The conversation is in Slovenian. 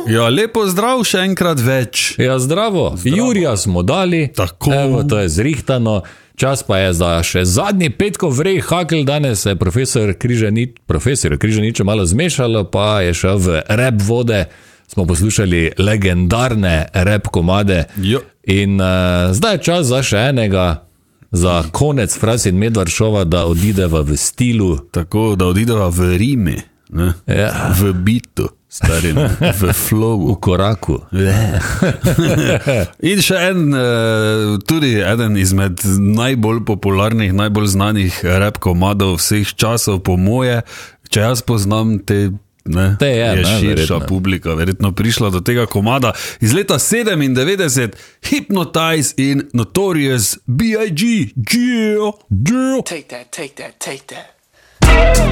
Ja, lepo zdrav še enkrat več. Ja, zdravo. Jurija smo dali. Tako. Evo, to je zrihtano. Čas pa je za še zadnji petkov vrej hakl. Danes se je profesor Križanič malo zmešalo, pa je šel v rap vode. Smo poslušali legendarne rap komade. Jo. In zdaj je čas za še enega, za konec Fras in Medvard šova, da odideva v stilu. Tako, da odideva v rimi, ne? Ja. V bitu, stari, v flowu. V koraku. In še tudi eden izmed najbolj popularnih, najbolj znanih rap komadov vseh časov, po moje, če jaz poznam te, ne, je širša publika verjetno prišla do tega komada iz leta 97, Hypnotize in Notorious B.I.G. Take that.